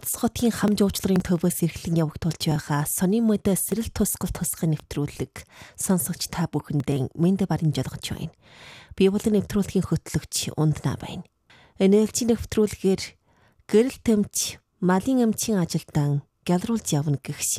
Ардс хотын хам жуулчлалын төвөөс эрхлэн явагдуулж байгаа сони мөдө сэрэл тусгал тусгай нэвтрүүлэг сонсогч та бүхэндээ мэнд барин жолгож байна. Би бол нэвтрүүлгийн хөтлөгч Ундна байна. Энерги нэвтрүүлгээр гэрэл тэмч малын эмчийн ажилтан гялруулж явна гэх